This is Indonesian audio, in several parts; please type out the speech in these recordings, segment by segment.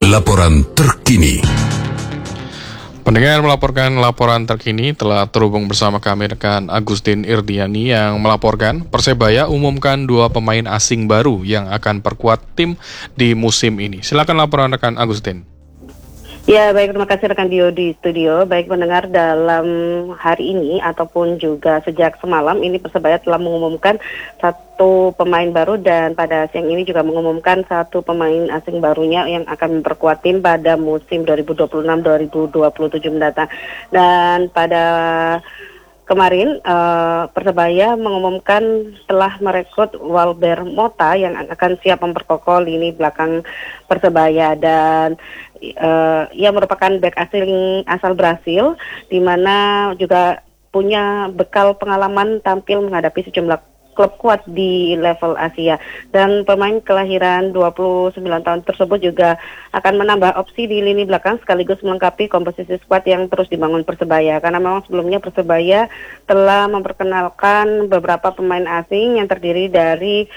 Laporan terkini. Pendengar melaporkan laporan terkini telah terhubung bersama kami rekan Agustin Irdiani yang melaporkan Persebaya umumkan 2 pemain asing baru yang akan perkuat tim di musim ini. Silakan laporan rekan Agustin. Ya, baik, terima kasih rekan Dio di studio. Baik pendengar, dalam hari ini ataupun juga sejak semalam ini Persebaya telah mengumumkan 1 pemain baru dan pada siang ini juga mengumumkan 1 pemain asing barunya yang akan memperkuat tim pada musim 2026-2027 mendatang. Dan pada kemarin Persebaya mengumumkan telah merekrut Walber Mota yang akan siap memperkokoh lini belakang Persebaya, dan ia merupakan bek asal Brasil, di mana juga punya bekal pengalaman tampil menghadapi sejumlah klub kuat di level Asia. Dan pemain kelahiran 29 tahun tersebut juga akan menambah opsi di lini belakang sekaligus melengkapi komposisi skuad yang terus dibangun Persebaya. Karena memang sebelumnya Persebaya telah memperkenalkan beberapa pemain asing yang terdiri dari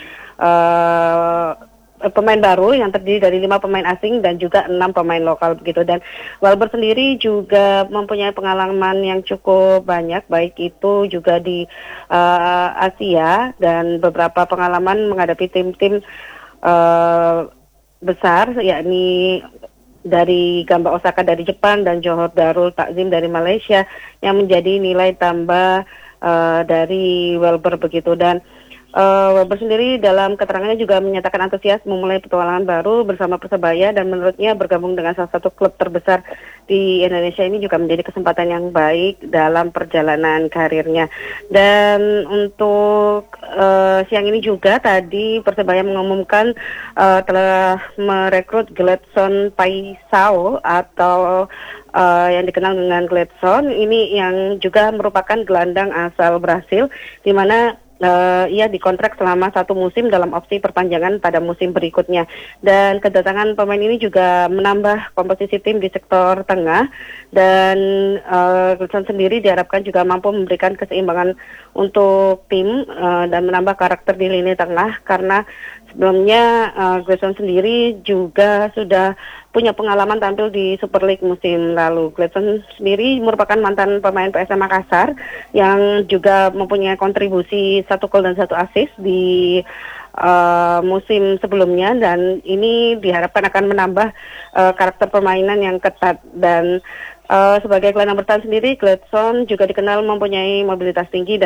pemain baru yang terdiri dari 5 pemain asing dan juga 6 pemain lokal begitu. Dan Walber sendiri juga mempunyai pengalaman yang cukup banyak, baik itu juga di Asia dan beberapa pengalaman menghadapi tim-tim besar, yakni dari Gamba Osaka dari Jepang dan Johor Darul Takzim dari Malaysia, yang menjadi nilai tambah dari Walber begitu. Dan Walber sendiri dalam keterangannya juga menyatakan antusias memulai petualangan baru bersama Persebaya, dan menurutnya bergabung dengan salah satu klub terbesar di Indonesia ini juga menjadi kesempatan yang baik dalam perjalanan karirnya. Dan untuk siang ini juga tadi Persebaya mengumumkan telah merekrut Gladson Paisao atau yang dikenal dengan Gladson. Ini yang juga merupakan gelandang asal Brasil, di mana ia dikontrak selama 1 musim dalam opsi perpanjangan pada musim berikutnya. Dan kedatangan pemain ini juga menambah komposisi tim di sektor tengah, dan Gladson sendiri diharapkan juga mampu memberikan keseimbangan untuk tim dan menambah karakter di lini tengah, karena sebelumnya Gladson sendiri juga sudah punya pengalaman tampil di Super League musim lalu. Gladson sendiri merupakan mantan pemain PSM Makassar yang juga mempunyai kontribusi 1 gol dan 1 assist di musim sebelumnya, dan ini diharapkan akan menambah karakter permainan yang ketat. Dan sebagai gelandang bertahan sendiri, Gladson juga dikenal mempunyai mobilitas tinggi